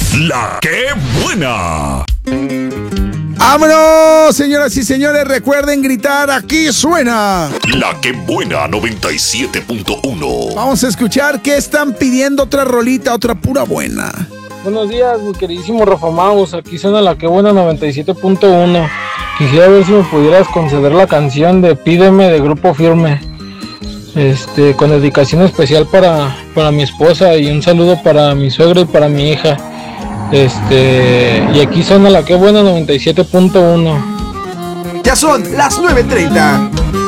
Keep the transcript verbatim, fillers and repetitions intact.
La que buena. ¡Vámonos, señoras y señores! Recuerden gritar, aquí suena La que buena noventa y siete punto uno. Vamos a escuchar qué están pidiendo. Otra rolita, otra pura buena. Buenos días, mi queridísimo Rafa Maus. Aquí suena La que buena noventa y siete punto uno. Quisiera ver si me pudieras conceder la canción de Pídeme de Grupo Firme. Este, con dedicación especial para, para mi esposa y un saludo para mi suegra y para mi hija. Este, y aquí suena La que buena noventa y siete punto uno. Ya son las nueve treinta.